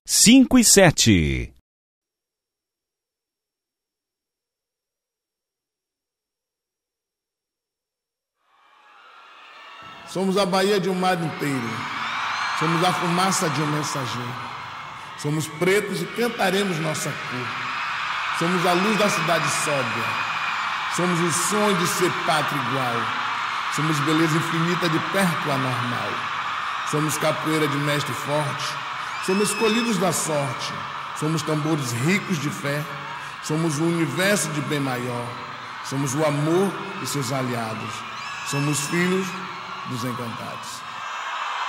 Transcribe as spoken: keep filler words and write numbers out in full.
cinco e sete. Somos a Bahia de um mar inteiro. Somos a fumaça de um mensageiro. Somos pretos e cantaremos nossa cor. Somos a luz da cidade sóbria. Somos o sonho de ser pátria igual. Somos beleza infinita de perto anormal. Somos capoeira de mestre forte. Somos escolhidos da sorte. Somos tambores ricos de fé. Somos o universo de bem maior. Somos o amor e seus aliados. Somos filhos dos encantados.